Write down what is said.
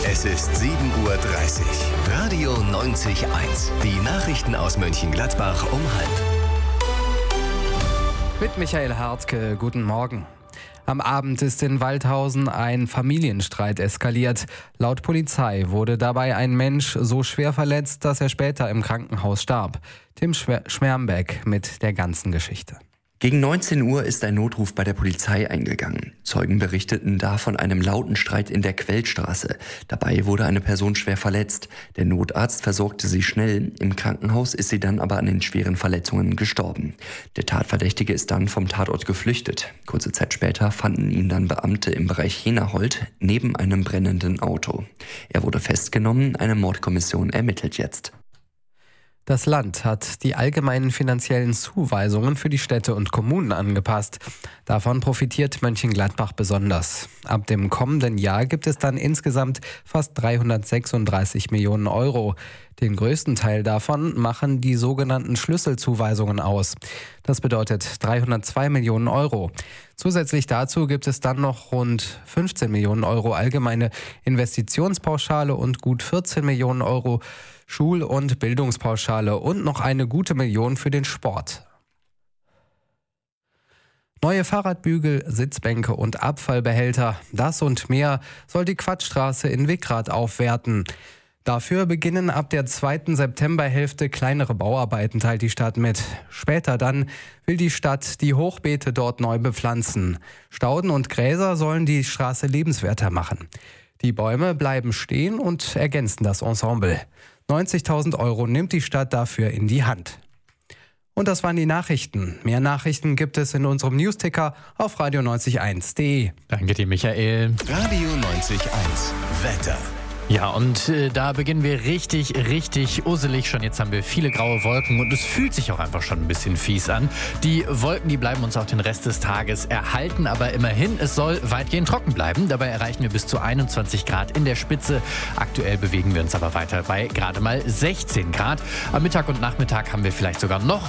Es ist 7:30 Uhr. Radio 90.1. Die Nachrichten aus Mönchengladbach um 12:30. Mit Michael Hartke, guten Morgen. Am Abend ist in Waldhausen ein Familienstreit eskaliert. Laut Polizei wurde dabei ein Mensch so schwer verletzt, dass er später im Krankenhaus starb. Tim Schmermbeck mit der ganzen Geschichte. Gegen 19 Uhr ist ein Notruf bei der Polizei eingegangen. Zeugen berichteten da von einem lauten Streit in der Quellstraße. Dabei wurde eine Person schwer verletzt. Der Notarzt versorgte sie schnell. Im Krankenhaus ist sie dann aber an den schweren Verletzungen gestorben. Der Tatverdächtige ist dann vom Tatort geflüchtet. Kurze Zeit später fanden ihn dann Beamte im Bereich Jenahold neben einem brennenden Auto. Er wurde festgenommen. Eine Mordkommission ermittelt jetzt. Das Land hat die allgemeinen finanziellen Zuweisungen für die Städte und Kommunen angepasst. Davon profitiert Mönchengladbach besonders. Ab dem kommenden Jahr gibt es dann insgesamt fast 336 Millionen Euro. Den größten Teil davon machen die sogenannten Schlüsselzuweisungen aus. Das bedeutet 302 Millionen Euro. Zusätzlich dazu gibt es dann noch rund 15 Millionen Euro allgemeine Investitionspauschale und gut 14 Millionen Euro Schul- und Bildungspauschale und noch eine gute Million für den Sport. Neue Fahrradbügel, Sitzbänke und Abfallbehälter, das und mehr soll die Quadstraße in Wickrath aufwerten. Dafür beginnen ab der 2. Septemberhälfte kleinere Bauarbeiten, teilt die Stadt mit. Später dann will die Stadt die Hochbeete dort neu bepflanzen. Stauden und Gräser sollen die Straße lebenswerter machen. Die Bäume bleiben stehen und ergänzen das Ensemble. 90.000 Euro nimmt die Stadt dafür in die Hand. Und das waren die Nachrichten. Mehr Nachrichten gibt es in unserem Newsticker auf radio90.1.de. Danke dir, Michael. Radio 90.1. Wetter. Ja, und da beginnen wir richtig usselig schon. Jetzt haben wir viele graue Wolken und es fühlt sich auch einfach schon ein bisschen fies an. Die Wolken, die bleiben uns auch den Rest des Tages erhalten, aber immerhin, es soll weitgehend trocken bleiben. Dabei erreichen wir bis zu 21 Grad in der Spitze. Aktuell bewegen wir uns aber weiter bei gerade mal 16 Grad. Am Mittag und Nachmittag haben wir vielleicht sogar noch